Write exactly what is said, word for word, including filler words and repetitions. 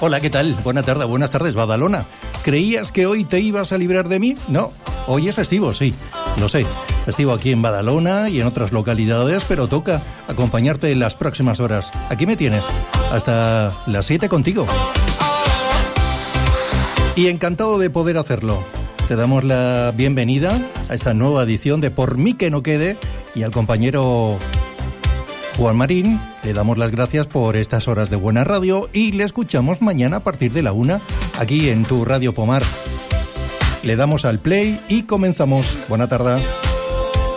Hola, ¿qué tal? Buena tarde, buenas tardes, Badalona. ¿Creías que hoy te ibas a librar de mí? No, hoy es festivo, sí, lo sé. Festivo aquí en Badalona y en otras localidades, pero toca acompañarte en las próximas horas. Aquí me tienes, hasta las siete contigo. Y encantado de poder hacerlo. Te damos la bienvenida a esta nueva edición de Por mí que no quede, y al compañero Juan Marín le damos las gracias por estas horas de buena radio y le escuchamos mañana a partir de la una aquí en tu Radio Pomar. Le damos al play y comenzamos. Buena tarde.